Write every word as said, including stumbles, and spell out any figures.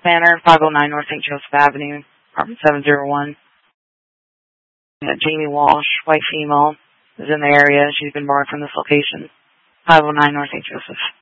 Banner, five oh nine North Saint Joseph Avenue, apartment seven oh one. Yeah, Jamie Walsh, white female, is in the area. She's been barred from this location. five oh nine North Saint Joseph.